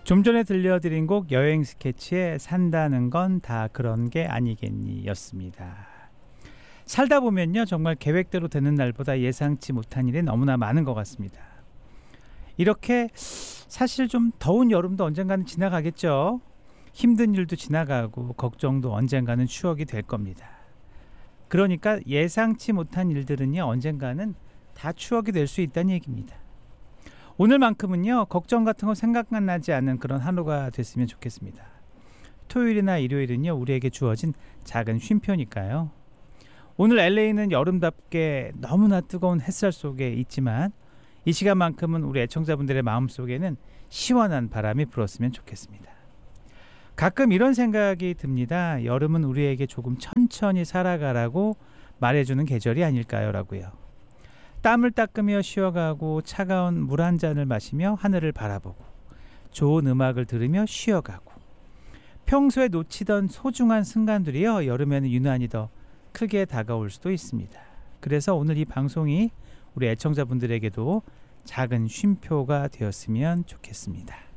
좀 전에 들려드린 곡 여행 스케치의 산다는 건 다 그런 게 아니겠니 였습니다. 살다 보면요, 정말 계획대로 되는 날보다 예상치 못한 일이 너무나 많은 것 같습니다. 이렇게 사실 좀 더운 여름도 언젠가는 지나가겠죠. 힘든 일도 지나가고 걱정도 언젠가는 추억이 될 겁니다. 그러니까 예상치 못한 일들은요, 언젠가는 다 추억이 될 수 있다는 얘기입니다. 오늘만큼은요, 걱정 같은 거 생각나지 않는 그런 하루가 됐으면 좋겠습니다. 토요일이나 일요일은요, 우리에게 주어진 작은 쉼표니까요. 오늘 LA는 여름답게 너무나 뜨거운 햇살 속에 있지만 이 시간만큼은 우리 애청자분들의 마음속에는 시원한 바람이 불었으면 좋겠습니다. 가끔 이런 생각이 듭니다. 여름은 우리에게 조금 천천히 살아가라고 말해주는 계절이 아닐까요? 라고요. 땀을 닦으며 쉬어가고 차가운 물 한 잔을 마시며 하늘을 바라보고 좋은 음악을 들으며 쉬어가고 평소에 놓치던 소중한 순간들이요, 여름에는 유난히 더 크게 다가올 수도 있습니다. 그래서 오늘 이 방송이 우리 애청자분들에게도 작은 쉼표가 되었으면 좋겠습니다.